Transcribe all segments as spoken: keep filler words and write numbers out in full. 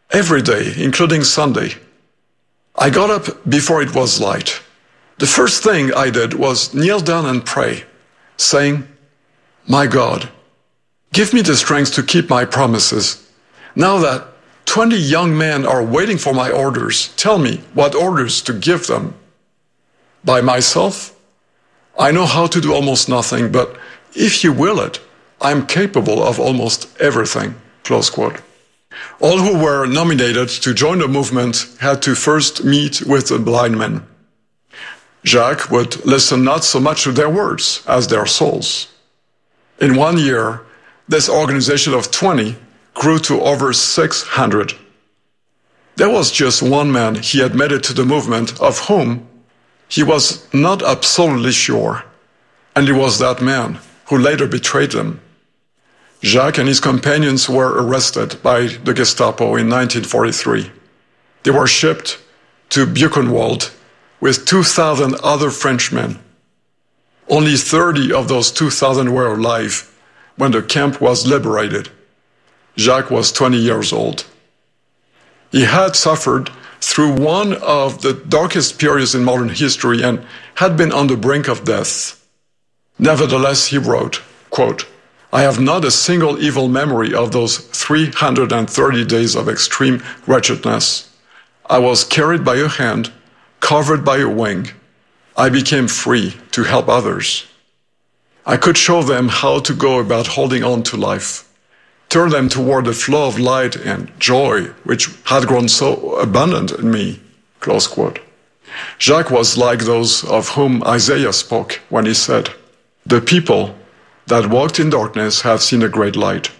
every day, including Sunday. I got up before it was light. The first thing I did was kneel down and pray, saying, "My God, give me the strength to keep my promises. Now that twenty young men are waiting for my orders, tell me what orders to give them. By myself, I know how to do almost nothing, but if you will it, I am capable of almost everything." Close quote. All who were nominated to join the movement had to first meet with the blind men. Jacques would listen not so much to their words as their souls. In one year, this organization of twenty grew to over six hundred. There was just one man he admitted to the movement of whom he was not absolutely sure, and it was that man who later betrayed them. Jacques and his companions were arrested by the Gestapo in nineteen forty-three. They were shipped to Buchenwald with two thousand other Frenchmen. Only thirty of those two thousand were alive when the camp was liberated. Jacques was twenty years old. He had suffered through one of the darkest periods in modern history and had been on the brink of death. Nevertheless, he wrote, quote, "I have not a single evil memory of those three hundred thirty days of extreme wretchedness. I was carried by a hand, covered by a wing. I became free to help others. I could show them how to go about holding on to life, turn them toward the flow of light and joy which had grown so abundant in me." Close quote. Jacques was like those of whom Isaiah spoke when he said, "The people that walked in darkness have seen a great light."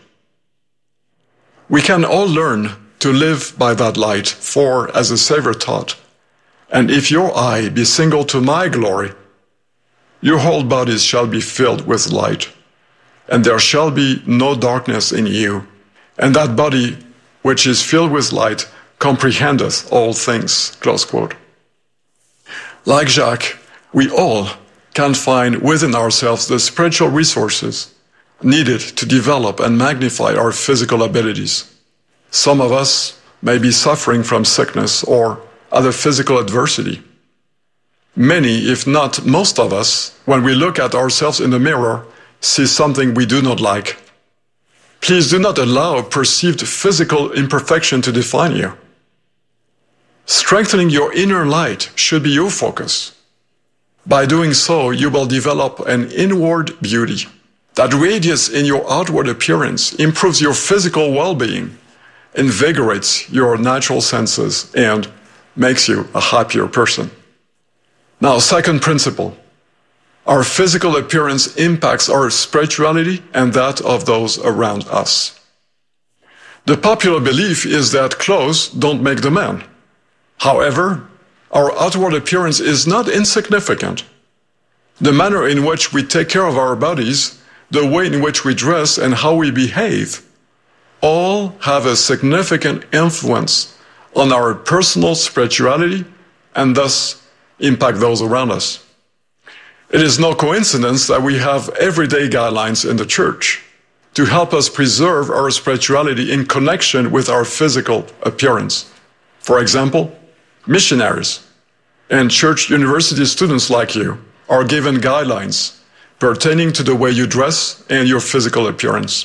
We can all learn to live by that light, for, as the Savior taught, "And if your eye be single to my glory, your whole bodies shall be filled with light, and there shall be no darkness in you. And that body which is filled with light comprehendeth all things." Close quote. Like Jacques, we all can find within ourselves the spiritual resources needed to develop and magnify our physical abilities. Some of us may be suffering from sickness or other physical adversity. Many, if not most of us, when we look at ourselves in the mirror, see something we do not like. Please do not allow perceived physical imperfection to define you. Strengthening your inner light should be your focus. By doing so, you will develop an inward beauty that radiates in your outward appearance, improves your physical well-being, invigorates your natural senses, and makes you a happier person. Now, second principle. Our physical appearance impacts our spirituality and that of those around us. The popular belief is that clothes don't make the man. However, our outward appearance is not insignificant. The manner in which we take care of our bodies, the way in which we dress, and how we behave all have a significant influence on our personal spirituality and thus impact those around us. It is no coincidence that we have everyday guidelines in the church to help us preserve our spirituality in connection with our physical appearance. For example, missionaries and church university students like you are given guidelines pertaining to the way you dress and your physical appearance.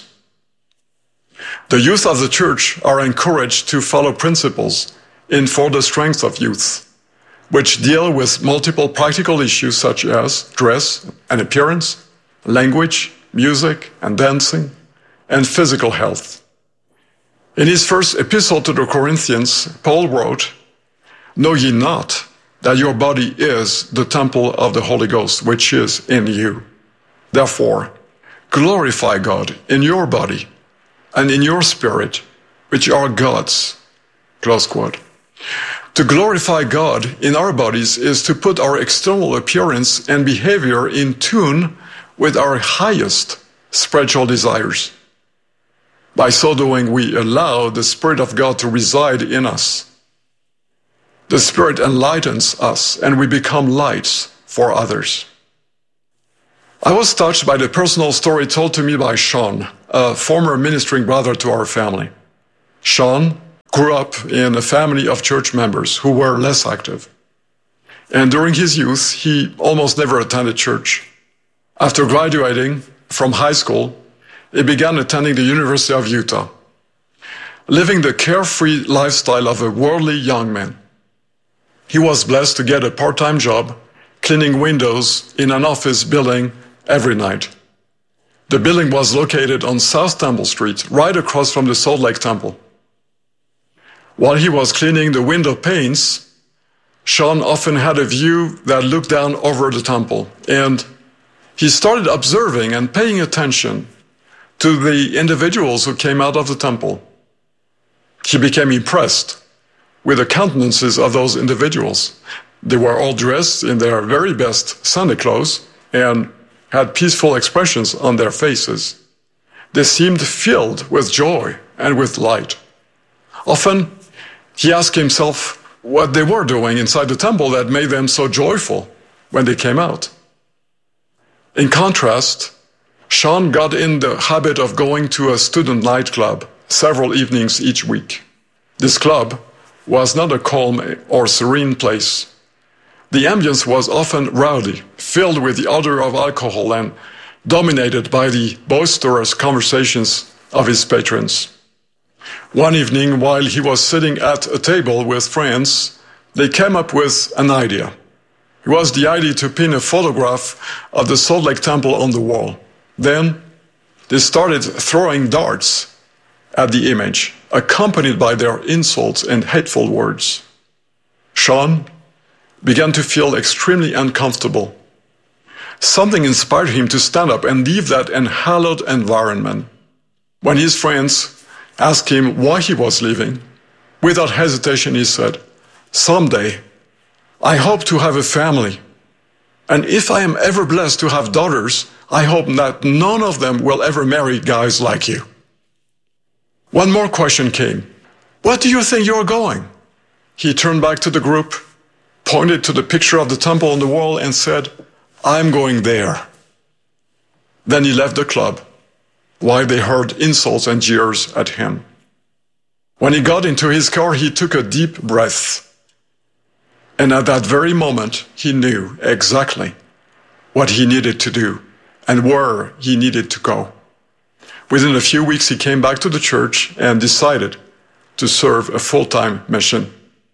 The youth of the church are encouraged to follow principles in For the Strength of Youth, which deal with multiple practical issues such as dress and appearance, language, music and dancing, and physical health. In his first epistle to the Corinthians, Paul wrote, "Know ye not that your body is the temple of the Holy Ghost, which is in you? Therefore, glorify God in your body and in your spirit, which are God's." Close quote. To glorify God in our bodies is to put our external appearance and behavior in tune with our highest spiritual desires. By so doing, we allow the Spirit of God to reside in us. The Spirit enlightens us, and we become lights for others. I was touched by the personal story told to me by Sean, a former ministering brother to our family. Sean grew up in a family of church members who were less active. And during his youth, he almost never attended church. After graduating from high school, he began attending the University of Utah, living the carefree lifestyle of a worldly young man. He was blessed to get a part-time job cleaning windows in an office building every night. The building was located on South Temple Street, right across from the Salt Lake Temple. While he was cleaning the window panes, Sean often had a view that looked down over the temple, and he started observing and paying attention to the individuals who came out of the temple. He became impressed with the countenances of those individuals. They were all dressed in their very best Sunday clothes and had peaceful expressions on their faces. They seemed filled with joy and with light. Often, he asked himself what they were doing inside the temple that made them so joyful when they came out. In contrast, Sean got in the habit of going to a student nightclub several evenings each week. This club was not a calm or serene place. The ambience was often rowdy, filled with the odor of alcohol and dominated by the boisterous conversations of his patrons. One evening, while he was sitting at a table with friends, they came up with an idea. It was the idea to pin a photograph of the Salt Lake Temple on the wall. Then they started throwing darts at the image, accompanied by their insults and hateful words. Sean began to feel extremely uncomfortable. Something inspired him to stand up and leave that unhallowed environment. When his friends asked him why he was leaving, without hesitation he said, "Someday, I hope to have a family. And if I am ever blessed to have daughters, I hope that none of them will ever marry guys like you." One more question came. "What do you think you're going?" He turned back to the group, pointed to the picture of the temple on the wall and said, "I'm going there." Then he left the club, while they heard insults and jeers at him. When he got into his car, he took a deep breath. And at that very moment, he knew exactly what he needed to do and where he needed to go. Within a few weeks, he came back to the church and decided to serve a full-time mission.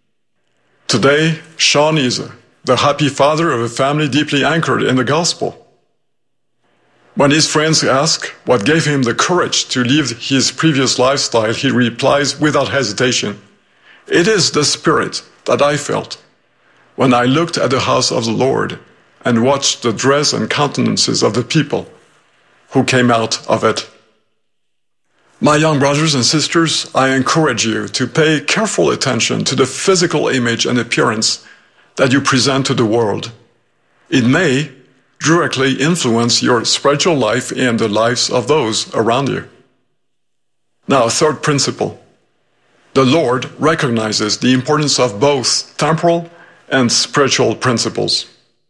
Today, Sean is the happy father of a family deeply anchored in the gospel. When his friends ask what gave him the courage to leave his previous lifestyle, he replies without hesitation, "It is the Spirit that I felt when I looked at the house of the Lord and watched the dress and countenances of the people who came out of it." My young brothers and sisters, I encourage you to pay careful attention to the physical image and appearance that you present to the world. It may directly influence your spiritual life and the lives of those around you. Now, third principle. The Lord recognizes the importance of both temporal and spiritual principles.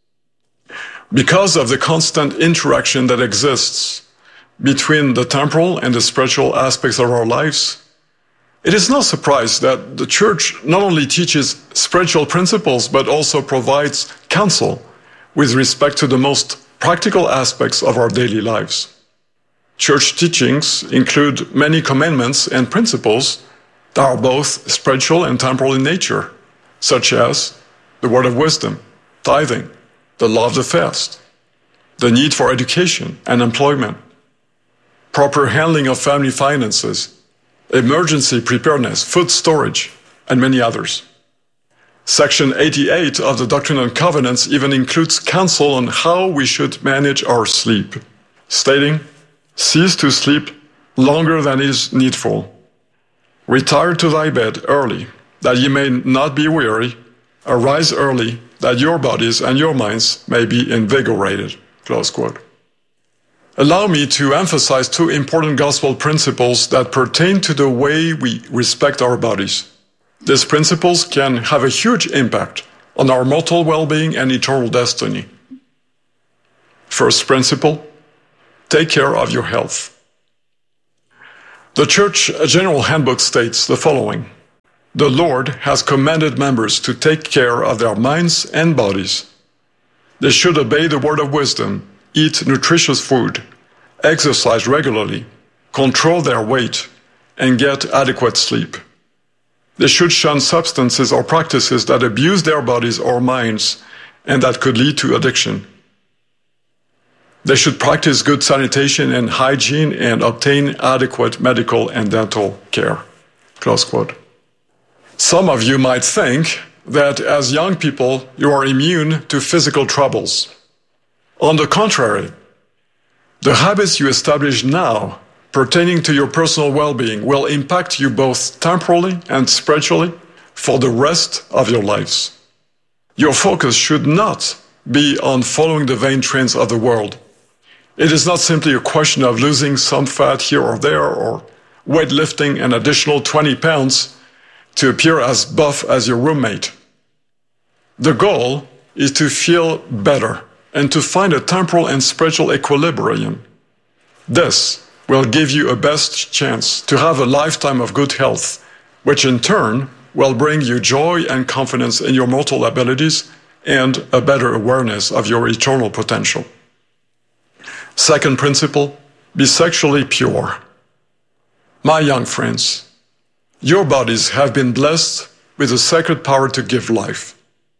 Because of the constant interaction that exists between the temporal and the spiritual aspects of our lives, it is no surprise that the church not only teaches spiritual principles, but also provides counsel with respect to the most practical aspects of our daily lives. Church teachings include many commandments and principles that are both spiritual and temporal in nature, such as the word of wisdom, tithing, the law of the fast, the need for education and employment, proper handling of family finances, emergency preparedness, food storage, and many others. Section eighty-eight of the Doctrine and Covenants even includes counsel on how we should manage our sleep, stating, "Cease to sleep longer than is needful. Retire to thy bed early, that ye may not be weary. Arise early, that your bodies and your minds may be invigorated." Close quote. Allow me to emphasize two important gospel principles that pertain to the way we respect our bodies. These principles can have a huge impact on our mortal well-being and eternal destiny. First principle, take care of your health. The Church General Handbook states the following: The Lord has commanded members to take care of their minds and bodies. They should obey the word of wisdom, eat nutritious food, exercise regularly, control their weight, and get adequate sleep. They should shun substances or practices that abuse their bodies or minds and that could lead to addiction. They should practice good sanitation and hygiene and obtain adequate medical and dental care. Close quote. Some of you might think that as young people, you are immune to physical troubles. On the contrary, the habits you establish now pertaining to your personal well-being will impact you both temporally and spiritually for the rest of your lives. Your focus should not be on following the vain trends of the world. It is not simply a question of losing some fat here or there or weightlifting an additional twenty pounds to appear as buff as your roommate. The goal is to feel better and to find a temporal and spiritual equilibrium. This will give you a best chance to have a lifetime of good health, which in turn will bring you joy and confidence in your mortal abilities and a better awareness of your eternal potential. Second principle, be sexually pure. My young friends, your bodies have been blessed with a sacred power to give life.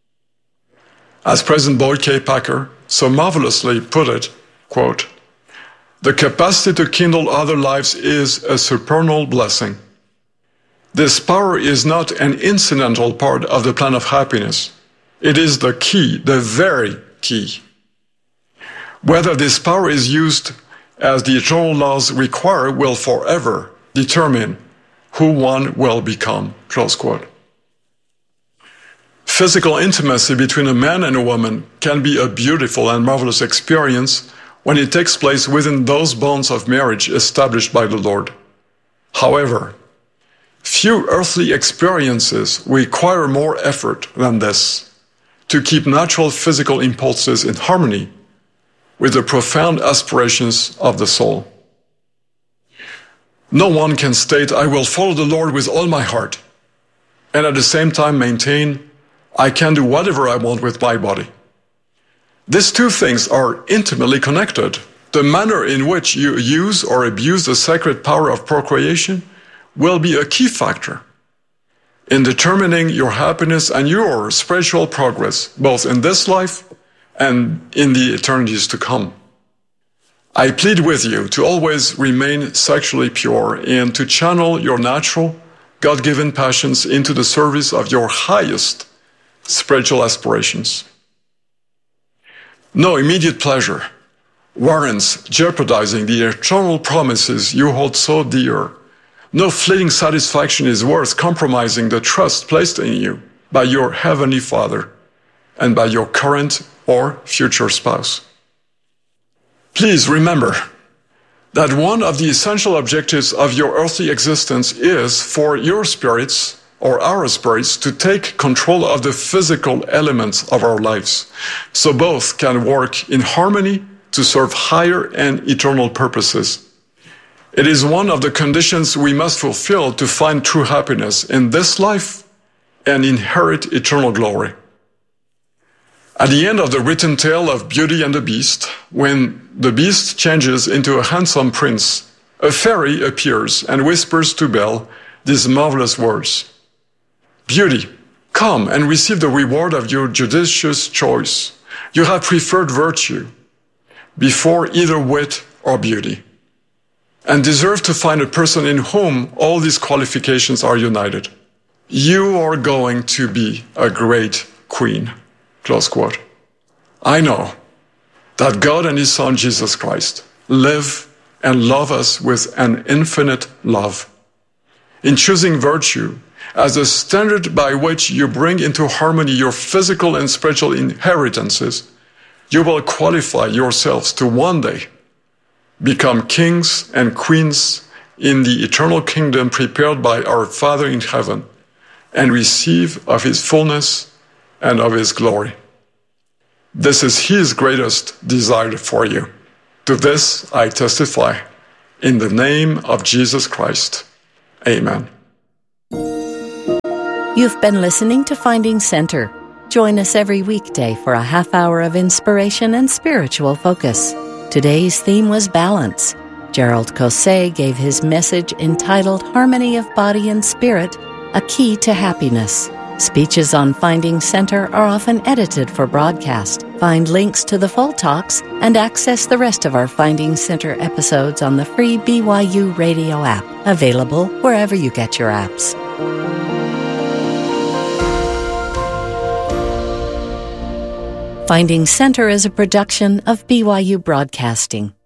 As President Boyd K. Packer so marvelously put it, quote, "The capacity to kindle other lives is a supernal blessing. This power is not an incidental part of the plan of happiness. It is the key, the very key. Whether this power is used as the eternal laws require will forever determine who one will become." Close quote. Physical intimacy between a man and a woman can be a beautiful and marvelous experience when it takes place within those bonds of marriage established by the Lord. However, few earthly experiences require more effort than this to keep natural physical impulses in harmony with the profound aspirations of the soul. No one can state, "I will follow the Lord with all my heart," and at the same time maintain, "I can do whatever I want with my body." These two things are intimately connected. The manner in which you use or abuse the sacred power of procreation will be a key factor in determining your happiness and your spiritual progress, both in this life and in the eternities to come. I plead with you to always remain sexually pure and to channel your natural, God-given passions into the service of your highest spiritual aspirations. No immediate pleasure warrants jeopardizing the eternal promises you hold so dear. No fleeting satisfaction is worth compromising the trust placed in you by your Heavenly Father and by your current or future spouse. Please remember that one of the essential objectives of your earthly existence is for your spirits or our spirits to take control of the physical elements of our lives, so both can work in harmony to serve higher and eternal purposes. It is one of the conditions we must fulfill to find true happiness in this life and inherit eternal glory. At the end of the written tale of Beauty and the Beast, when the beast changes into a handsome prince, a fairy appears and whispers to Belle these marvelous words: "Beauty, come and receive the reward of your judicious choice. You have preferred virtue before either wit or beauty, and deserve to find a person in whom all these qualifications are united. You are going to be a great queen." Close quote. I know that God and His Son, Jesus Christ, live and love us with an infinite love. In choosing virtue as the standard by which you bring into harmony your physical and spiritual inheritances, you will qualify yourselves to one day become kings and queens in the eternal kingdom prepared by our Father in heaven and receive of His fullness and of His glory. This is His greatest desire for you. To this I testify in the name of Jesus Christ. Amen. You've been listening to Finding Center. Join us every weekday for a half hour of inspiration and spiritual focus. Today's theme was balance. Gerald Cosset gave his message entitled Harmony of Body and Spirit, A Key to Happiness. Speeches on Finding Center are often edited for broadcast. Find links to the full talks and access the rest of our Finding Center episodes on the free B Y U Radio app, available wherever you get your apps. Finding Center is a production of B Y U Broadcasting.